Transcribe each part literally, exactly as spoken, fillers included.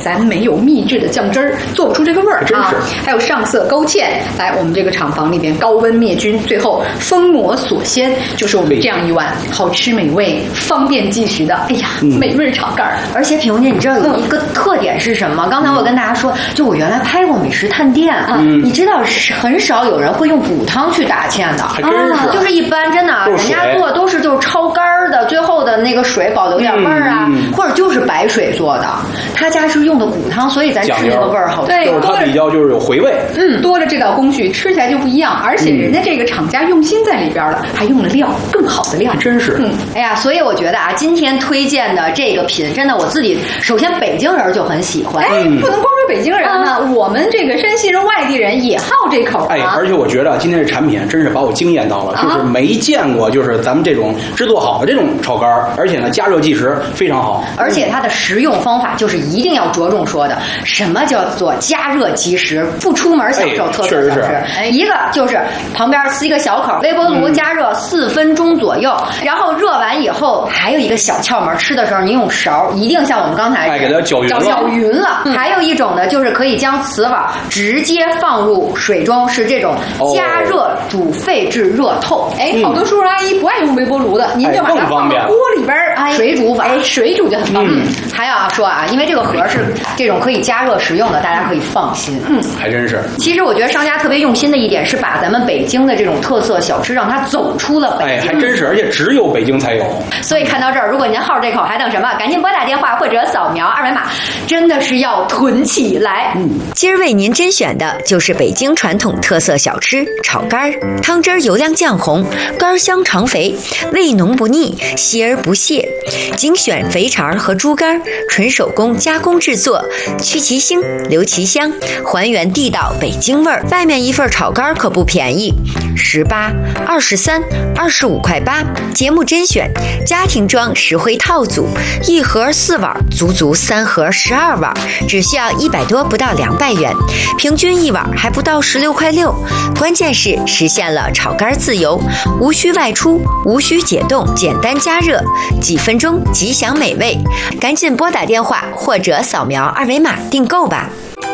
咱没有秘制的酱汁儿，做不出这个味儿啊。还有上色勾芡，来我们这个厂房里边高温灭菌，最后封膜锁鲜，就是我们这样一碗好吃美味、方便计时的，哎呀，嗯、美味炒肝儿。 而且品红姐，你知道有一个特点是什么？刚才我跟大家说，就我原来拍过美食探店啊，嗯、你知道是很少有人会用补汤去打芡的， 还真是、啊， 就是一般真的，人家做都是就是焯干的，最后的那个水保留点味儿啊，嗯、或者就是白水做的。他家是用的骨汤，所以咱吃那个味儿好吃。 对， 就是它比较就是有回味。 嗯，多了这道工序，吃起来就不一样。而且人家这个厂家用心在里边了，还用了料，更好的料， 真是。 嗯，哎呀，所以我觉得啊，今天推荐的这个品，真的我自己首先北京人就很喜欢。 哎，不能光说北京人呢，嗯、我们这个山西人、外地人也好这口啊。 哎，而且我觉得今天这产品真是把我惊艳到了，就是没见过，就是咱们这种制作好的这种炒肝，而且呢加热计时非常好。 而且它的食用方法就是一定要着重说的，什么叫做加热即食，不出门享受特色小吃。哎、一个就是旁边撕一个小口，微波炉加热四分钟左右，嗯、然后热完以后还有一个小窍门，吃的时候你用勺一定像我们刚才哎给它搅匀了， 搅匀了。嗯、还有一种呢，就是可以将瓷碗直接放入水中，是这种加热煮沸至热透。 哎、哦，好多叔叔阿姨不爱用微波炉的，您就把它放到锅里边，哎， 水煮法， 哎，水煮就很方便。 嗯、还要说啊，因为这个盒是这种可以加热食用的，大家可以放心。 嗯，还真是。 其实我觉得商家特别用心的一点是把咱们北京的这种特色小吃让它走出了北京。 哎，还真是，而且只有北京才有。 所以看到这儿，如果您好这口，还等什么？赶紧拨打电话或者扫描二维码，真的是要囤起来。嗯， 今儿为您甄选的就是北京传统特色小吃炒肝，汤汁油亮酱红，肝香肠肥，味浓不腻，稀而不泄。精选肥肠和猪肝，纯手工加工制作，去其腥，留其香，还原地道北京味儿。外面一份炒肝可不便宜，十八、二十三、二十五块八。节目甄选家庭装实惠套组，一盒四碗，足足三盒十二碗，只需要一百多，不到两百元，平均一碗还不到十六块六。关键是实现了炒肝自由，无需外出，无需解冻，简单加热，几分钟即享美味。赶紧拨打电话或者扫描二维码订购吧。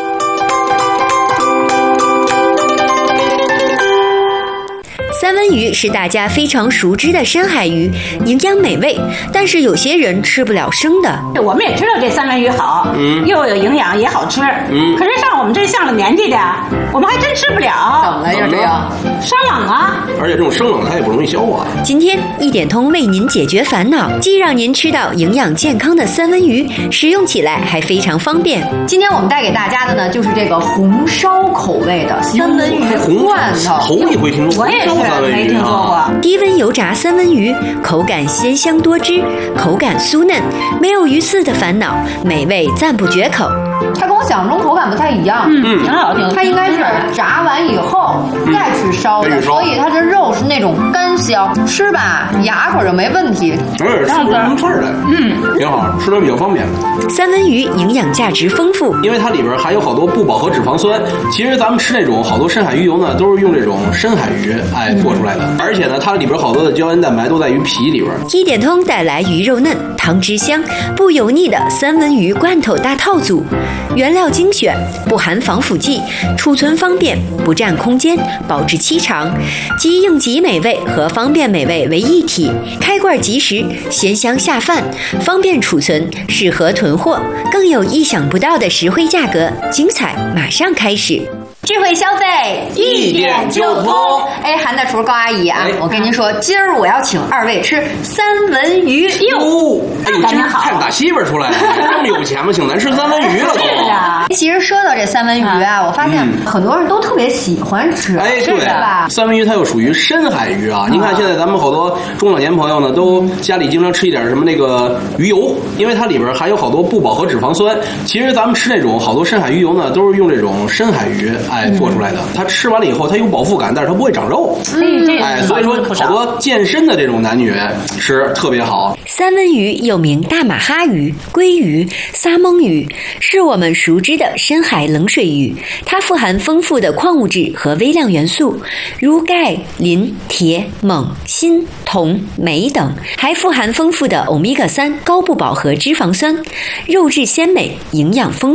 三文鱼是大家非常熟知的深海鱼，营养美味，但是有些人吃不了生的。 我们也知道这三文鱼好，嗯，又有营养也好吃，嗯，可是像我们这上了年纪的，我们还真吃不了。 怎么了呀？这样生冷啊！ 而且这种生冷它也不容易消化。 今天一点通为您解决烦恼，既让您吃到营养健康的三文鱼，食用起来还非常方便。 今天我们带给大家的呢，就是这个红烧口味的三文鱼罐头。 头一回听说， 我也是没听说过。 低温油炸三文鱼，口感鲜香多汁，口感酥嫩，没有鱼刺的烦恼，美味赞不绝口。 它跟我想象中口感不太一样， 嗯，挺好听。 它应该是炸完以后再去烧的，所以它的肉是那种干香，吃吧牙口就没问题。 而且吃不出刺儿来，嗯，挺好，吃的比较方便。 三文鱼营养价值丰富， 因为它里边含有好多不饱和脂肪酸。其实咱们吃那种好多深海鱼油呢，都是用这种深海鱼哎做出来的，而且呢，它里边好多的胶原蛋白都在鱼皮里边。 一点通带来鱼肉嫩、汤汁香、不油腻的三文鱼罐头大套组，原料精选，不含防腐剂，储存方便，不占空间，保质期长，集应急美味和方便美味为一体，开罐即食，鲜香下饭，方便储存，适合囤货，更有意想不到的实惠价格，精彩马上开始。 智慧消费一点就通。 哎，韩大厨高阿姨啊，哎、我跟您说，今儿我要请二位吃三文鱼。 哟，哎呦，今儿看大媳妇儿出来了，这么有钱吗？请咱吃三文鱼了都。 是啊，其实说到这三文鱼啊，我发现很多人都特别喜欢吃， 哎，对吧？三文鱼它又属于深海鱼啊。您看现在咱们好多中老年朋友呢，都家里经常吃一点什么那个鱼油，因为它里边含有好多不饱和脂肪酸。其实咱们吃那种好多深海鱼油呢，都是用这种深海鱼。哎，做出来的，它吃完了以后，它有饱腹感，但是它不会长肉。 嗯， 哎，所以说好多健身的这种男女吃特别好。 三文鱼又名大马哈鱼、鲑鱼、撒蒙鱼，是我们熟知的深海冷水鱼。它富含丰富的矿物质和微量元素，如钙、磷、铁、锰、锌、铜、镁等，还富含丰富的欧米伽三高不饱和脂肪酸，肉质鲜美，营养丰富。